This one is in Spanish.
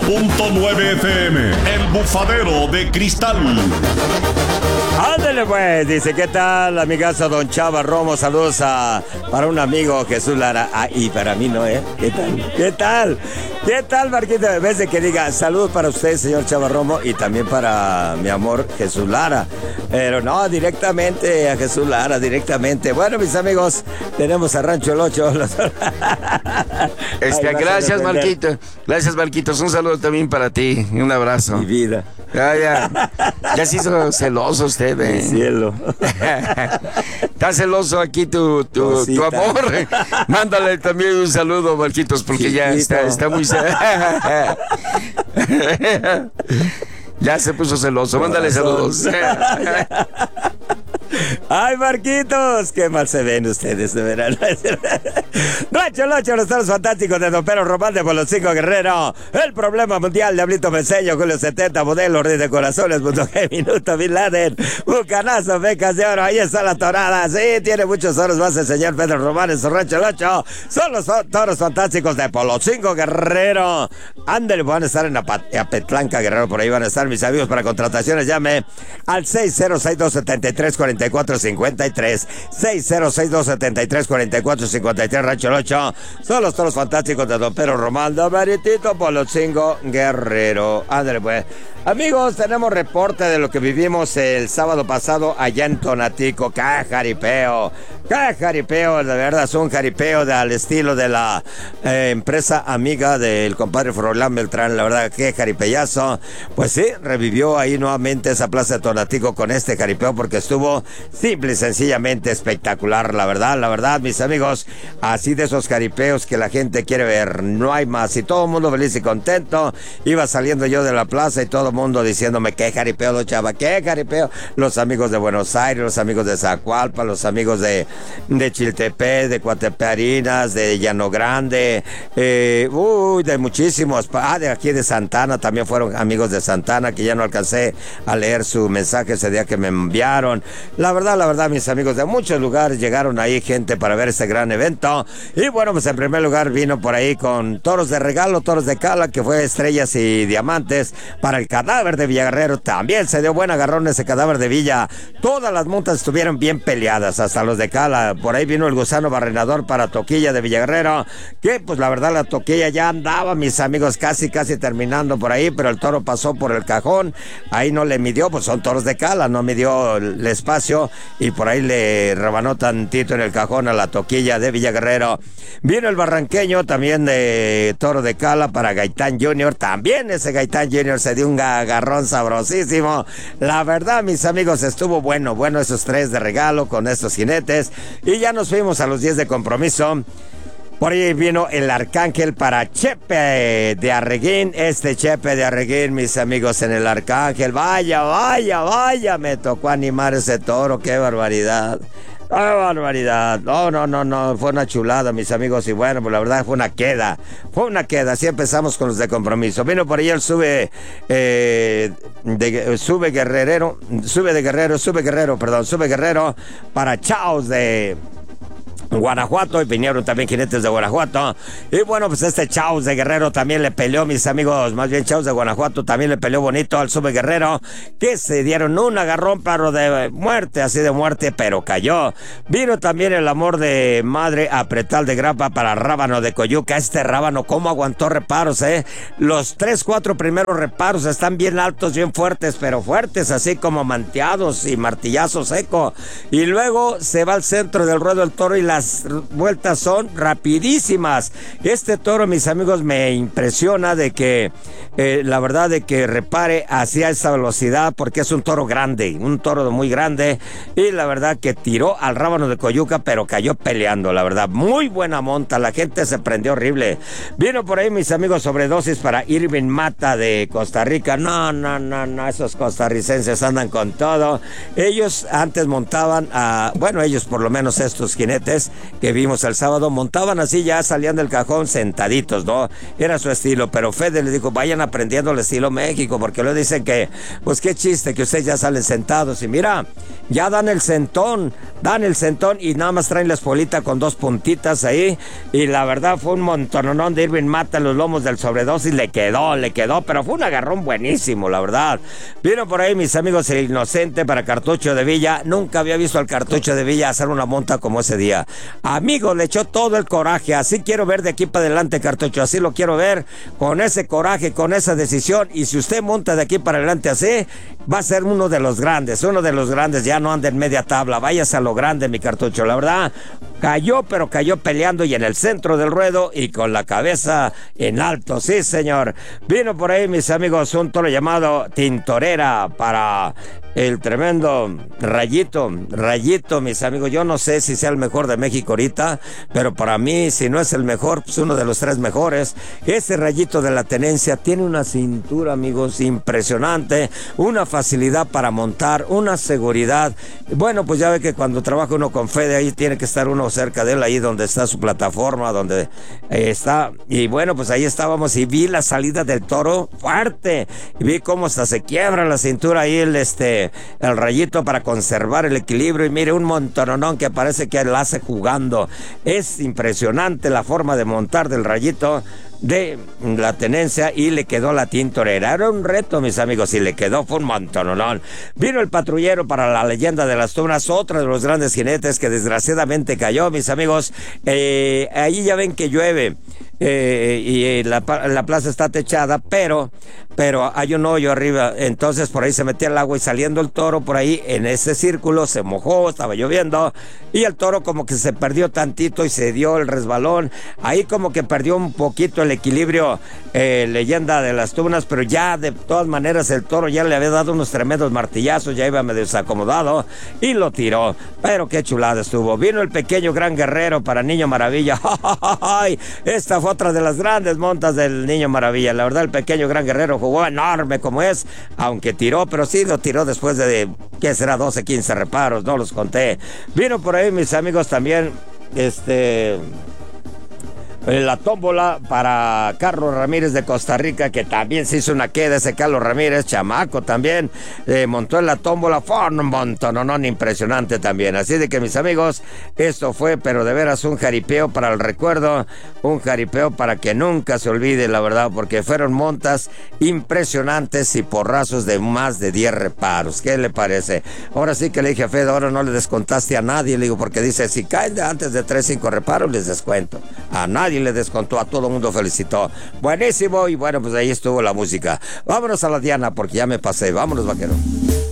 101.9 FM, El Bufadero de Cristal. Ándale pues, dice, ¿qué tal, amigazo don Chava Romo? Saludos para un amigo, Jesús Lara. Ah, y para mí no, ¿eh? ¿Qué tal? ¿Qué tal? ¿Qué tal, Marquito? En vez de que diga saludos para usted, señor Chava Romo, y también para mi amor, Jesús Lara. Pero no, directamente a Jesús Lara, directamente. Bueno, mis amigos, tenemos a Rancho El Ocho. Gracias, Marquito. Gracias, Marquitos. Un saludo también para ti. Un abrazo. Mi vida. Ya se hizo celoso usted, Mi cielo. Está celoso aquí tu amor. Mándale también un saludo, Marquitos, porque ya está muy ya se puso celoso. Mándale saludos. Ay, Marquitos, qué mal se ven ustedes, de verano. Rancho El Ocho, los toros fantásticos de Don Pedro Román de Polocico Guerrero. El problema mundial, Diablito Meseño, Julio 70, Modelo, Rey de Corazones, Punto G, Minuto, Bin Laden, Bucanazo, Becas de Oro. Ahí está la torada. Sí, tiene muchos toros más el señor Pedro Román en su Rancho El Ocho. Son los toros fantásticos de Polocico Guerrero. Ándale, van a estar en Apetlanca, Guerrero. Por ahí van a estar mis amigos. Para contrataciones, llame al 606-273-4453. 606-273-4453, Rancho El Ocho. Son los toros fantásticos de Don Pedro Román, Don Maritito Polocico Guerrero. Ándale pues. Amigos, tenemos reporte de lo que vivimos el sábado pasado allá en Tonatico. ¡Qué jaripeo! ¡Qué jaripeo! De verdad, es un jaripeo al estilo de la empresa amiga del compadre Froilán Beltrán. La verdad, qué jaripeyazo. Pues sí, revivió ahí nuevamente esa plaza de Tonatico con este jaripeo porque estuvo simple y sencillamente espectacular. La verdad, mis amigos, así de esos jaripeos que la gente quiere ver. No hay más. Y todo el mundo feliz y contento. Iba saliendo yo de la plaza y todo mundo diciéndome qué jaripeo, don Chava, qué jaripeo. Los amigos de Buenos Aires, los amigos de Zacualpa, los amigos de Chiltepec, de Cuateparinas, de Llano Grande, de muchísimos. De aquí de Santana, también fueron amigos de Santana, que ya no alcancé a leer su mensaje ese día que me enviaron. La verdad, mis amigos, de muchos lugares llegaron ahí gente para ver este gran evento. Y bueno, pues en primer lugar vino por ahí con toros de regalo, toros de cala, que fue Estrellas y Diamantes para el cadáver de Villaguerrero. También se dio buen agarrón ese cadáver de Villa. Todas las montas estuvieron bien peleadas, hasta los de cala. Por ahí vino el Gusano Barrenador para Toquilla de Villaguerrero, que pues la verdad la Toquilla ya andaba, mis amigos, casi terminando por ahí, pero el toro pasó por el cajón. Ahí no le midió, pues son toros de cala, no midió el espacio y por ahí le rebanó tantito en el cajón a la Toquilla de Villaguerrero. Vino el barranqueño también de toro de cala para Gaitán Junior. También ese Gaitán Junior se dio un agarrón sabrosísimo. La verdad, mis amigos, estuvo bueno esos tres de regalo con estos jinetes. Y ya nos fuimos a los 10 de compromiso. Por ahí vino el Arcángel para Chepe de Arreguín. Este Chepe de Arreguín, mis amigos, en el Arcángel. Vaya, me tocó animar ese toro. ¡Qué barbaridad! ¡Qué barbaridad! No, fue una chulada, mis amigos. Y bueno, pues la verdad fue una queda. Así empezamos con los de compromiso. Vino por ahí el Sube Guerrero para Chaos de Guanajuato, y vinieron también jinetes de Guanajuato. Y bueno, pues este Chaos de Guerrero también le peleó, mis amigos, más bien Chaos de Guanajuato también le peleó bonito al Sube Guerrero, que se dieron un agarrón pero de muerte, así de muerte, pero cayó. Vino también el Amor de Madre a Pretal de Grapa para Rábano de Coyuca. Este Rábano cómo aguantó reparos, los 3-4 primeros reparos están bien altos, bien fuertes, pero fuertes, así como manteados y martillazo seco. Y luego se va al centro del ruedo del toro y las vueltas son rapidísimas. Este toro, mis amigos, me impresiona de que la verdad de que repare hacia esa velocidad, porque es un toro grande, un toro muy grande, y la verdad que tiró al Rábano de Coyuca, pero cayó peleando. La verdad, muy buena monta, la gente se prendió horrible. Vino por ahí, mis amigos, Sobredosis para Irving Mata de Costa Rica. No, esos costarricenses andan con todo. Ellos antes montaban ellos por lo menos estos jinetes jinetes que vimos el sábado montaban así, ya salían del cajón sentaditos, ¿no? Era su estilo, pero Fede le dijo, vayan aprendiendo el estilo México, porque luego dicen que, pues qué chiste, que ustedes ya salen sentados, y mira, ya dan el sentón y nada más traen la espuelita con 2 puntitas ahí, y la verdad fue un montononón de Irving Mata en los lomos del sobredosis, le quedó, pero fue un agarrón buenísimo, la verdad. Vino por ahí mis amigos el Inocente para Cartucho de Villa, nunca había visto al Cartucho de Villa hacer una monta como ese día. Amigos, le echó todo el coraje, así quiero ver de aquí para adelante, Cartucho, así lo quiero ver, con ese coraje, con esa decisión, y si usted monta de aquí para adelante así, va a ser uno de los grandes, ya no anda en media tabla, váyase a lo grande, mi Cartucho, la verdad, pero cayó peleando y en el centro del ruedo y con la cabeza en alto, sí señor. Vino por ahí, mis amigos, un toro llamado Tintorera para el tremendo Rayito, mis amigos, yo no sé si sea el mejor de México ahorita, pero para mí, si no es el mejor, pues uno de los 3 mejores. Ese Rayito de la Tenencia tiene una cintura, amigos, impresionante, una facilidad para montar, una seguridad. Bueno, pues ya ve que cuando trabaja uno con Fede, ahí tiene que estar uno cerca de él, ahí donde está su plataforma, donde está, y bueno, pues ahí estábamos y vi la salida del toro fuerte, y vi cómo hasta se quiebra la cintura ahí el Rayito para conservar el equilibrio, y mire, un montononón que parece que él hace jugando. Es impresionante la forma de montar del Rayito de la Tenencia, y le quedó la Tintorera. Era un reto, mis amigos, y le quedó, fue un montononón. Vino el Patrullero para la Leyenda de las Tunas, otro de los grandes jinetes que desgraciadamente cayó, mis amigos. Ahí ya ven que llueve. Y la plaza está techada, pero hay un hoyo arriba, entonces por ahí se metía el agua, y saliendo el toro por ahí en ese círculo se mojó, estaba lloviendo, y el toro como que se perdió tantito y se dio el resbalón, ahí como que perdió un poquito el equilibrio Leyenda de las Tunas, pero ya de todas maneras el toro ya le había dado unos tremendos martillazos, ya iba medio desacomodado y lo tiró, pero qué chulada estuvo. Vino el Pequeño Gran Guerrero para Niño Maravilla. Esta fue otra de las grandes montas del Niño Maravilla, la verdad el Pequeño Gran Guerrero jugó enorme como es, aunque tiró, pero sí lo tiró después de, ¿qué será? 12, 15 reparos, no los conté. Vino por ahí, mis amigos, también, la tómbola para Carlos Ramírez de Costa Rica, que también se hizo una queda, ese Carlos Ramírez, chamaco también, montó en la tómbola, fue un montononón impresionante también. Así de que, mis amigos, esto fue, pero de veras, un jaripeo para el recuerdo, un jaripeo para que nunca se olvide, la verdad, porque fueron montas impresionantes y porrazos de más de 10 reparos. ¿Qué le parece? Ahora sí que le dije a Fede, ahora no le descontaste a nadie, le digo, porque dice, si caen antes de 3, 5 reparos, les descuento. A nadie le descontó, a todo el mundo felicitó. Buenísimo, y bueno, pues ahí estuvo la música. Vámonos a la Diana, porque ya me pasé. Vámonos, vaquero.